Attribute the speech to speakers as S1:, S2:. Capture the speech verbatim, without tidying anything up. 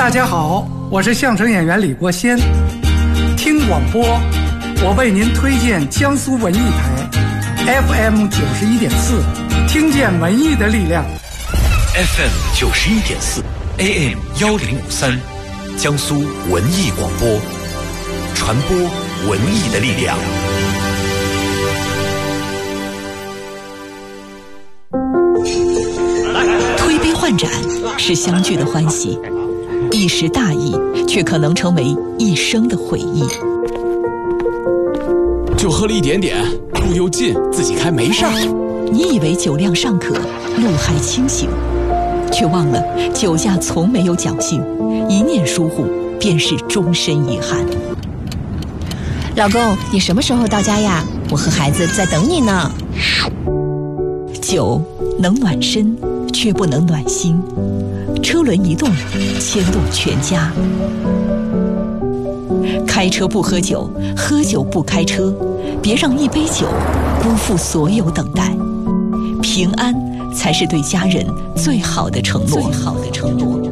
S1: 大家好，我是相声演员李国先。听广播，我为您推荐江苏文艺台 F M 九十一点四，听见文艺的力量。
S2: F M 九十一点四 ，A M 幺零五三，江苏文艺广播，传播文艺的力量。
S3: 推杯换盏是相聚的欢喜，一时大意却可能成为一生的回忆。
S4: 就喝了一点点，路又近，自己开没事儿。
S3: 你以为酒量尚可，路还清醒，却忘了酒驾从没有侥幸，一念疏忽便是终身遗憾。
S5: 老公，你什么时候到家呀？我和孩子在等你呢。
S3: 酒能暖身，却不能暖心。车轮一动，牵动全家。开车不喝酒，喝酒不开车，别让一杯酒辜负所有等待。平安才是对家人最好的承诺。最好的承诺。